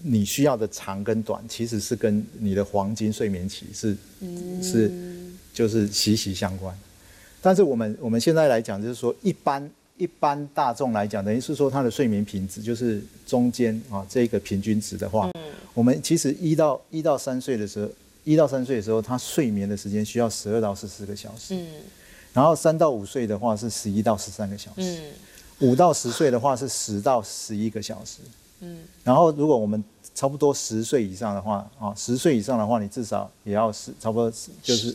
你需要的长跟短，其实是跟你的黄金睡眠期就是息息相关。但是我们现在来讲，就是说一般大众来讲，等于是说他的睡眠品质就是中间这个平均值的话，我们其实1到3岁的时候，他睡眠的时间需要12到14个小时，然后3到5岁的话是11到13个小时，5到10岁的话是10到11个小时，然后如果我们差不多10岁以上的话，10岁以上的话，你至少也要差不多就是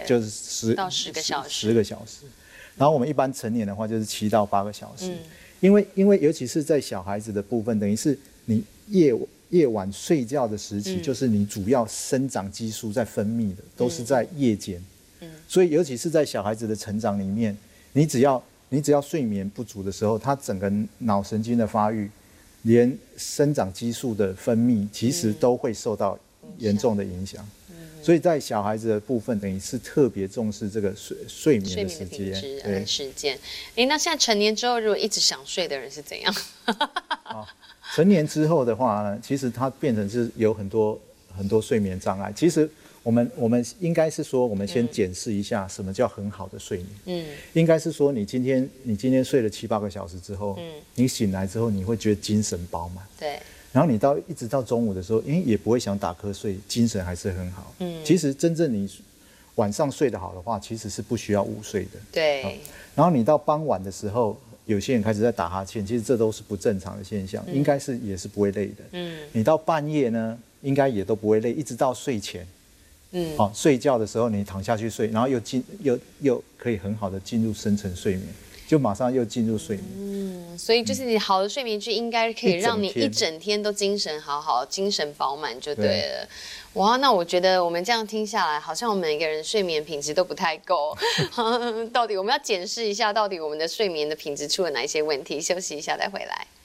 10 到10个小时 ，10个小时。然后我们一般成年的话就是7到8个小时，因为尤其是在小孩子的部分，等于是你夜晚睡觉的时期，就是你主要生长激素在分泌的，都是在夜间，所以尤其是在小孩子的成长里面，你只要睡眠不足的时候，他整个脑神经的发育，连生长激素的分泌，其实都会受到严重的影响。所以在小孩子的部分，等于是特别重视这个睡眠的时间， 对时间。那现在成年之后，如果一直想睡的人是怎样？ 成年之后的话呢，其实它变成是有很多睡眠障碍。其实我们应该是说，我们先检视一下什么叫很好的睡眠。应该是说你今天睡了7、8个小时之后，你醒来之后你会觉得精神饱满。 对。 然后你一直到中午的时候，也不会想打瞌睡，精神还是很好。其实真正你晚上睡得好的话，其实是不需要午睡的。 对。 然后你到傍晚的时候，有些人开始在打哈欠，其实这都是不正常的现象，应该是也是不会累的。你到半夜呢，应该也都不会累，一直到睡前。睡觉的时候你躺下去睡，然后又可以很好的进入深层睡眠，就马上又进入睡眠。 所以就是你好的睡眠就应该可以让你一整天都精神好好、精神饱满就对了。哇，那我觉得我们这样听下来，好像我们每个人睡眠品质都不太够。到底我们要检视一下，到底我们的睡眠的品质出了哪一些问题？休息一下再回来。